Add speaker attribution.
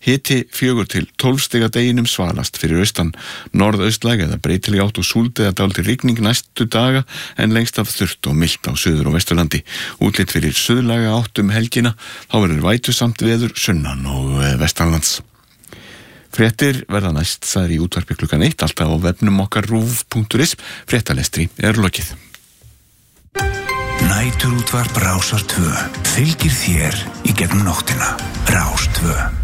Speaker 1: Hiti 4 til 12 stiga deginum, svalast fyrir austan, norðaustlæg eða breytileg átt og súld eða dálítil rigning næstu daga en lengst af þurrt og milt á suður- og vesturlandi. Útlit fyrir suðlæga átt helgina, þá verður vætusamt veður sunnan og vestanlands. Fréttir verða næst, sagði í útvarpi klukkan 1, alltaf á vefnum okkar ruv.is. Fréttalestri lokið.
Speaker 2: Næturútvarp Rásar 2 fylgir þér í gegnum nóttina. Rás 2.